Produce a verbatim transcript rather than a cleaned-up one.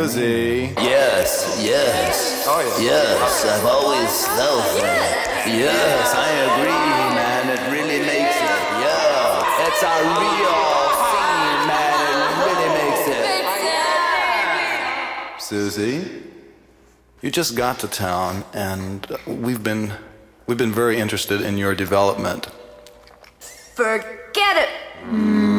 Susie. Yes, yes. Oh, yeah. Yes, I've always felt that. Yes, I agree, man. It really makes it. Yeah. It's a real scene, man. It really makes it. Susie, you just got to town, and we've been we've been very interested in your development. Forget it.